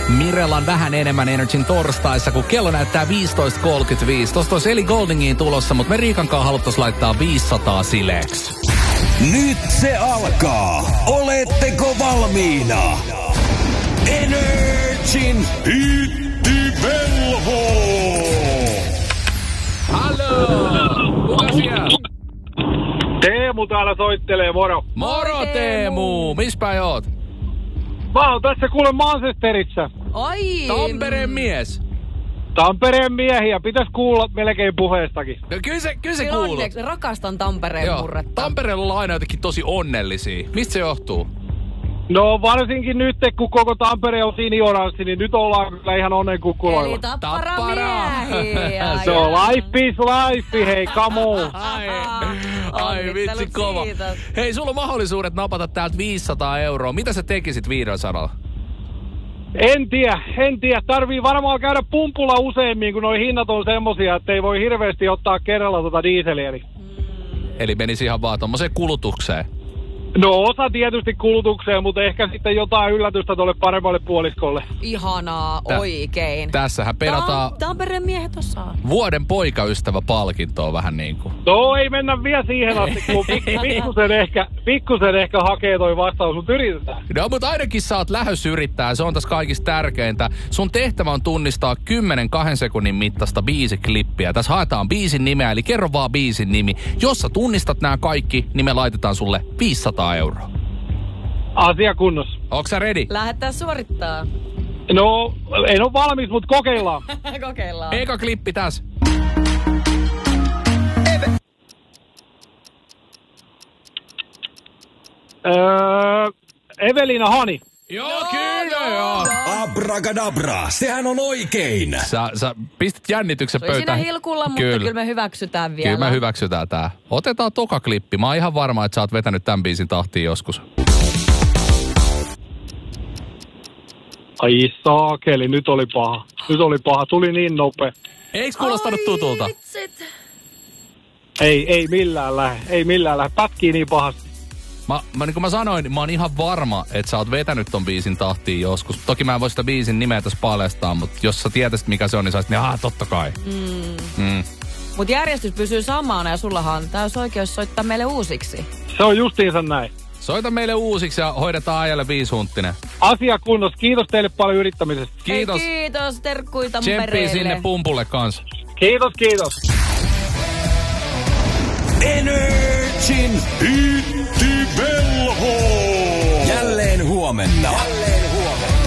Mirellan vähän enemmän Energyn torstaissa, kun kello näyttää 15.35. Tuosta olisi Eli Goldingiin tulossa, mutta me Riikan kanssa haluttais laittaa 500 sileeksi. Nyt se alkaa. Oletteko valmiina? Energin hittivelho! Hallo! Kuka siellä? Teemu täällä soittelee, moro. Moro Teemu! Mispäin oot? Mä oon tässä kuule Manchesterissa. Ai! Tampereen mies. Tampereen miehiä, pitäis kuulla melkein puheestakin. No, kyllä se kuuluu. Onneksi, rakastan Tampereen murretta. Tampereella on aina jotenkin tosi onnellisia. Mistä se johtuu? No varsinkin nyt, kun koko Tampere on sinioranssi, niin nyt ollaan kyllä ihan onnenkukuloilla. Eli Tappara-miehiä. Se on life is life, hei, come on. Ai vitsi kova. Siitä. Hei, sulla on mahdollisuudet napata täältä 500 €. Mitä sä tekisit 500? En tiedä. Tarvii varmaan käydä pumpulla useammin, kun noi hinnat on semmosia, että ei voi hirveästi ottaa kerralla dieseliä. Eli menisi ihan vaan tommoseen kulutukseen. No osa tietysti kulutukseen, mutta ehkä sitten jotain yllätystä tuolle paremmalle puoliskolle. Ihanaa, oikein. Tässähän perataan Tampereen miehet osaa. vuoden poikaystävä-palkintoa vähän niinku. No ei mennä vielä siihen asti, kun pikkusen ehkä hakee toi vastaus, mutta yritetään. No, mutta ainakin sä oot lähös yrittää, se on tässä kaikista tärkeintä. Sun tehtävä on tunnistaa 10 2 sekunnin mittaista biisiklippiä. Tässä haetaan biisin nimeä, eli kerro vaan biisin nimi. Jos sä tunnistat nämä kaikki, niin me laitetaan sulle 500 €. Asia kunnossa. Onks sä ready? Lähdetään suorittaa. No, en ole valmis, mutta kokeillaan. Kokeillaan. Eka klippi tässä. Evelina Hani. Joo, kyllä joo. Abracadabra, sehän on oikein. Sä pistit jännityksen Se oli siinä pöytään. hilkulla, mutta kyllä me hyväksytään vielä. Kyllä me hyväksytään tää. Otetaan toka klippi. Mä oon ihan varma, että sä oot vetänyt tämän biisin tahtiin joskus. Ai saakeli, nyt oli paha. Tuli niin nopea. Eiks kuulostanut tutulta? Vitsit. Ei millään lähe. Pätkii niin pahasti. Niin kuin mä sanoin, mä oon ihan varma, että sä oot vetänyt ton biisin tahtiin joskus. Toki mä en voi sitä biisin nimeä tässä paljastaa, mutta jos sä tietäisit mikä se on, niin sä olisit niin, totta kai. Mut järjestys pysyy samana ja sullahan on täys oikeus soittaa meille uusiksi. Se on justiinsa näin. Soita meille uusiksi ja hoidetaan ajalle 5-hunttinen. Asia kunnossa. Kiitos teille paljon yrittämisestä. Kiitos. Hei, kiitos, terkkui Tampereelle. Tsemppii sinne pumpulle kanssa. Kiitos. Energin hittivelho! Jälleen huomenna.